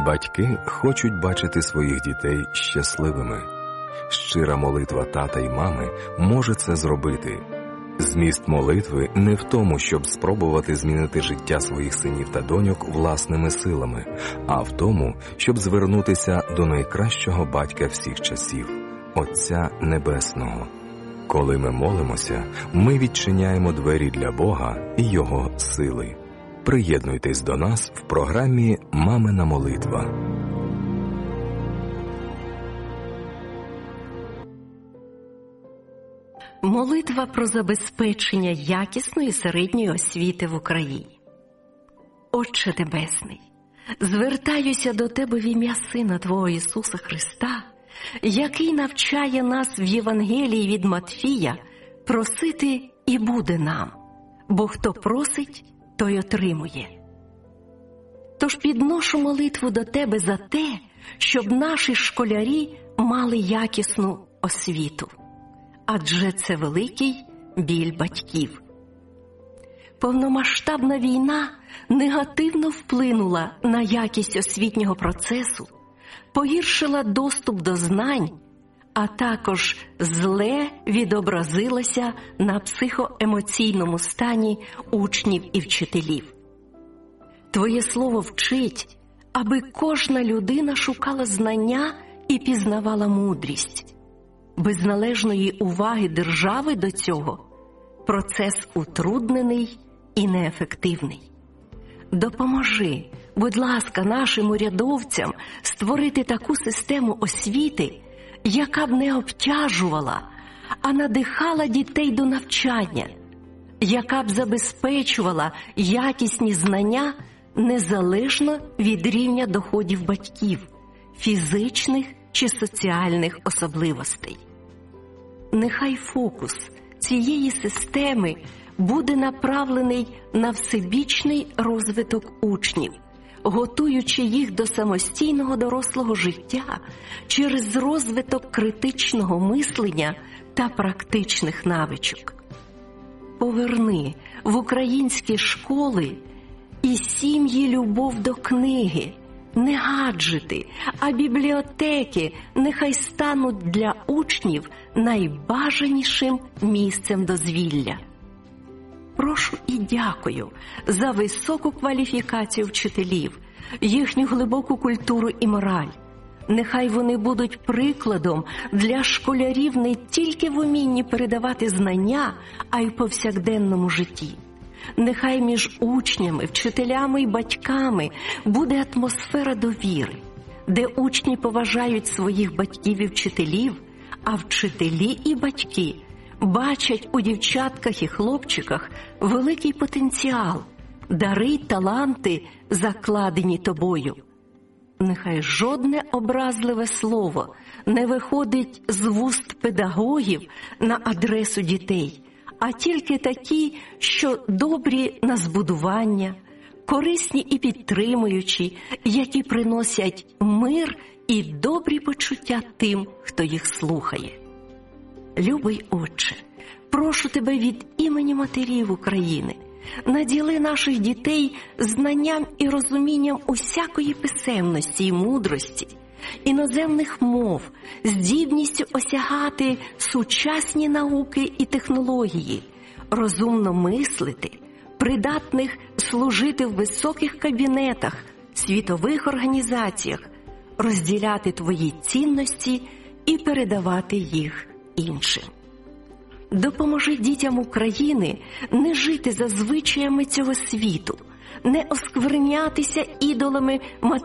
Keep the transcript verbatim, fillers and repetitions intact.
Батьки хочуть бачити своїх дітей щасливими. Щира молитва тата й мами може це зробити. Зміст молитви не в тому, щоб спробувати змінити життя своїх синів та доньок власними силами, а в тому, щоб звернутися до найкращого батька всіх часів – Отця Небесного. Коли ми молимося, ми відчиняємо двері для Бога і Його сили. Приєднуйтесь до нас в програмі «Мамина молитва». Молитва про забезпечення якісної середньої освіти в Україні. Отче Небесний, звертаюся до Тебе в ім'я Сина Твого Ісуса Христа, який навчає нас в Євангелії від Матфія просити і буде нам, бо хто просить, той отримує. Тож підношу молитву до Тебе за те, щоб наші школярі мали якісну освіту. Адже це великий біль батьків. Повномасштабна війна негативно вплинула на якість освітнього процесу, погіршила доступ до знань, а також зле відобразилася на психоемоційному стані учнів і вчителів. Твоє слово вчить, аби кожна людина шукала знання і пізнавала мудрість. Без належної уваги держави до цього процес утруднений і неефективний. Допоможи, будь ласка, нашим урядовцям створити таку систему освіти, яка б не обтяжувала, а надихала дітей до навчання, яка б забезпечувала якісні знання незалежно від рівня доходів батьків, фізичних чи соціальних особливостей. Нехай фокус цієї системи буде направлений на всебічний розвиток учнів, готуючи їх до самостійного дорослого життя через розвиток критичного мислення та практичних навичок. Поверни в українські школи і сім'ї любов до книги, не гаджети, а бібліотеки нехай стануть для учнів найбажанішим місцем дозвілля. Прошу і дякую за високу кваліфікацію вчителів, їхню глибоку культуру і мораль. Нехай вони будуть прикладом для школярів не тільки в умінні передавати знання, а й в повсякденному житті. Нехай між учнями, вчителями і батьками буде атмосфера довіри, де учні поважають своїх батьків і вчителів, а вчителі і батьки бачать у дівчатках і хлопчиках великий потенціал, дари й таланти, закладені тобою. Нехай жодне образливе слово не виходить з вуст педагогів на адресу дітей, а тільки такі, що добрі на збудування, корисні і підтримуючі, які приносять мир і добрі почуття тим, хто їх слухає. Любий Отче, прошу Тебе від імені матерів України, наділи наших дітей знанням і розумінням усякої писемності і мудрості, іноземних мов, здібністю осягати сучасні науки і технології, розумно мислити, придатних служити в високих кабінетах, світових організаціях, розділяти Твої цінності і передавати їх іншим. Допоможи дітям України не жити за звичаями цього світу, не осквернятися ідолами матеріальної